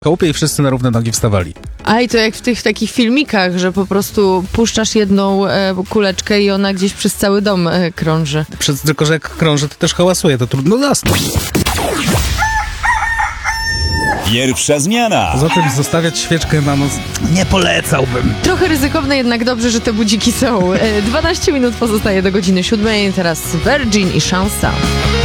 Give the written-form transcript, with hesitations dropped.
chałupie i wszyscy na równe nogi wstawali. A i to jak w tych takich filmikach, że po prostu puszczasz jedną kuleczkę i ona gdzieś przez cały dom krąży. Tylko, że jak krąży, to też hałasuje, to trudno zasnąć. Pierwsza zmiana. Poza tym zostawiać świeczkę na noc nie polecałbym. Trochę ryzykowne, jednak dobrze, że te budziki są. 12 minut pozostaje do godziny 7. Teraz Virgin i Szansa.